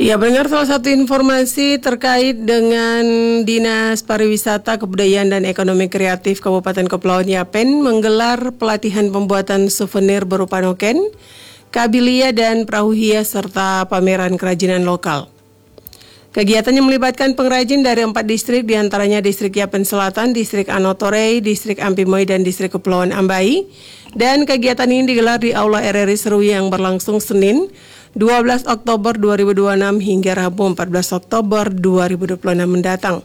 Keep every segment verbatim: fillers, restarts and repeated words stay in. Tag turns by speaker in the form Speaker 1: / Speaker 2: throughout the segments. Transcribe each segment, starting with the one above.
Speaker 1: Ya, benar, salah satu informasi terkait dengan Dinas Pariwisata, Kebudayaan dan Ekonomi Kreatif Kabupaten Kepulauan Yapen menggelar pelatihan pembuatan souvenir berupa noken, kabilia dan perahu hias serta pameran kerajinan lokal. Kegiatan yang melibatkan pengrajin dari empat distrik, diantaranya Distrik Yapen Selatan, Distrik Anotorei, Distrik Ampimoy, dan Distrik Kepulauan Ambai. Dan kegiatan ini digelar di Aula R R I Serui yang berlangsung Senin dua belas Oktober dua ribu dua puluh enam hingga Rabu empat belas Oktober dua ribu dua puluh enam mendatang.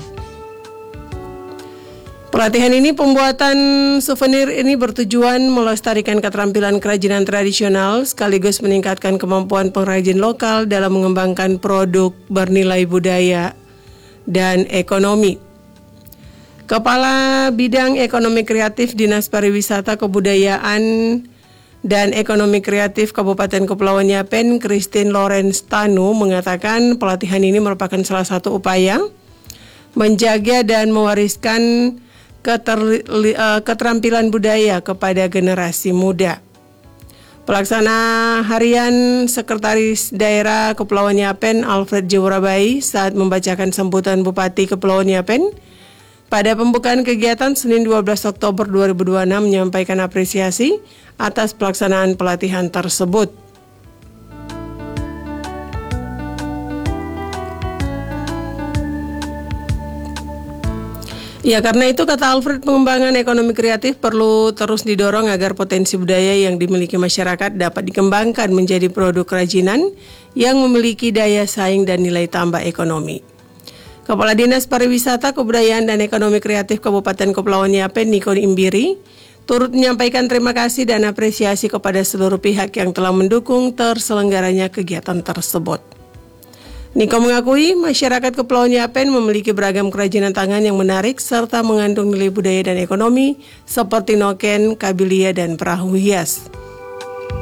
Speaker 1: Pelatihan ini, pembuatan souvenir ini bertujuan melestarikan keterampilan kerajinan tradisional sekaligus meningkatkan kemampuan pengrajin lokal dalam mengembangkan produk bernilai budaya dan ekonomi. Kepala Bidang Ekonomi Kreatif Dinas Pariwisata, Kebudayaan dan Ekonomi Kreatif Kabupaten Kepulauan Yapen, Christine Lawrence Tanu, mengatakan pelatihan ini merupakan salah satu upaya menjaga dan mewariskan keter, uh, keterampilan budaya kepada generasi muda. Pelaksana Harian Sekretaris Daerah Kepulauan Yapen, Alfred Jewurabai, saat membacakan sambutan Bupati Kepulauan Yapen pada pembukaan kegiatan Senin dua belas Oktober dua ribu dua puluh enam, menyampaikan apresiasi atas pelaksanaan pelatihan tersebut. Ya, karena itu, kata Alfred, pengembangan ekonomi kreatif perlu terus didorong agar potensi budaya yang dimiliki masyarakat dapat dikembangkan menjadi produk kerajinan yang memiliki daya saing dan nilai tambah ekonomi. Kepala Dinas Pariwisata, Kebudayaan dan Ekonomi Kreatif Kabupaten Kepulauan Yapen, Niko Imbiri, turut menyampaikan terima kasih dan apresiasi kepada seluruh pihak yang telah mendukung terselenggaranya kegiatan tersebut. Niko mengakui masyarakat Kepulauan Yapen memiliki beragam kerajinan tangan yang menarik serta mengandung nilai budaya dan ekonomi seperti noken, kabilia, dan perahu hias.